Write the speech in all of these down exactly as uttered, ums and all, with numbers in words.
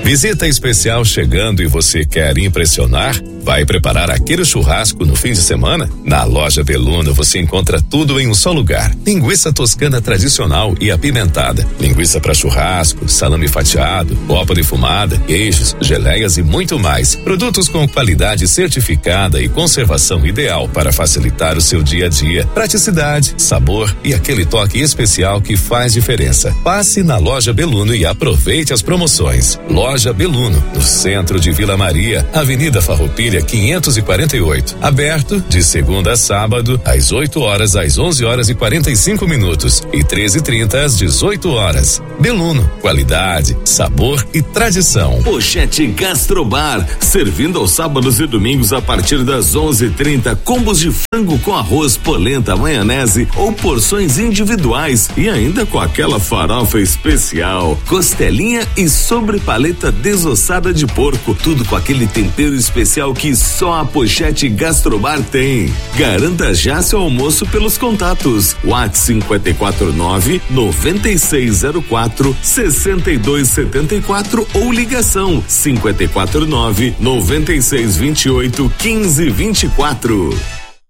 Visita especial chegando e você quer impressionar? Vai preparar aquele churrasco no fim de semana? Na Loja Belluno você encontra tudo em um só lugar. Linguiça toscana tradicional e apimentada, linguiça para churrasco, salame fatiado, copa defumada, queijos, geleias e muito mais. Produtos com qualidade certificada e conservação ideal para facilitar o seu dia a dia. Praticidade, sabor e aquele toque especial que faz diferença. Passe na Loja Belluno e aproveite as promoções. Loja Belluno, no centro de Vila Maria, Avenida Farroupilha quinhentos e quarenta e oito. Aberto de segunda a sábado, às oito horas às onze horas e quarenta e cinco minutos e treze e trinta às dezoito horas. Belluno, qualidade, sabor e tradição. Pochete Gastrobar, servindo aos sábados e domingos a partir das onze e trinta, combos de frango com arroz, polenta, maionese ou porções individuais e ainda com aquela farofa especial, costelinha e sobrepaleta desossada de porco, tudo com aquele tempero especial que só a Pochete Gastrobar tem. Garanta já seu almoço pelos contatos WhatsApp cinco quatro nove, nove seis zero quatro, seis dois sete quatro ou ligação cinco quatro nove, nove seis dois oito, um cinco dois quatro.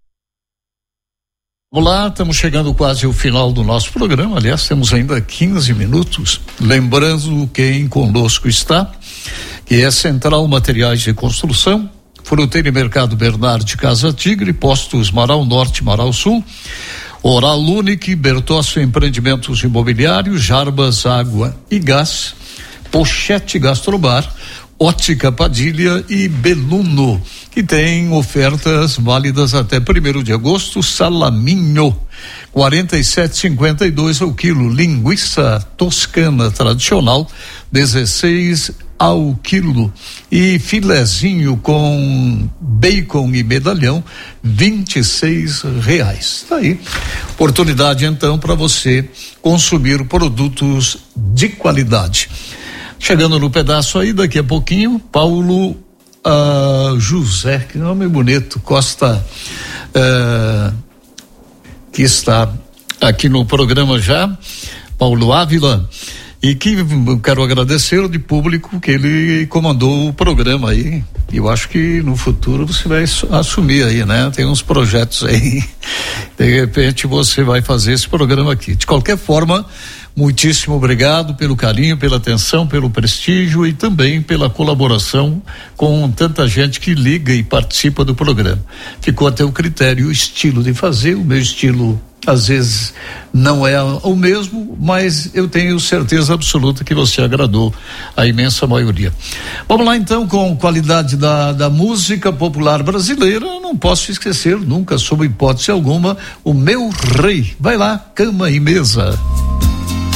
Olá, estamos chegando quase ao final do nosso programa, aliás, temos ainda quinze minutos. Lembrando quem conosco está, que é Central Materiais de Construção, Fruteira e Mercado Bernardi, Casa Tigre, Postos Marau Norte, Marau Sul, Oral Unique, Bertossi Empreendimentos Imobiliários, Jarbas Água e Gás, Pochete Gastrobar, Ótica Padilha e Belluno, que tem ofertas válidas até primeiro de agosto. Salaminho quarenta e sete e cinquenta e dois ao quilo, linguiça toscana tradicional dezesseis ao quilo e filezinho com bacon e medalhão vinte e seis reais. Tá aí, oportunidade então para você consumir produtos de qualidade. Chegando no pedaço aí, daqui a pouquinho, Paulo uh, José, que nome bonito, Costa, uh, que está aqui no programa já, Paulo Ávila, e que eu quero agradecer de público que ele comandou o programa aí. Eu acho que no futuro você vai assumir aí, né? Tem uns projetos aí, de repente você vai fazer esse programa aqui. De qualquer forma, muitíssimo obrigado pelo carinho, pela atenção, pelo prestígio e também pela colaboração com tanta gente que liga e participa do programa. Ficou até o critério, o estilo de fazer, o meu estilo às vezes não é o mesmo, mas eu tenho certeza absoluta que você agradou a imensa maioria. Vamos lá então com qualidade da, da música popular brasileira. Não posso esquecer nunca, sob hipótese alguma, o Meu Rei. Vai lá, Cama e Mesa.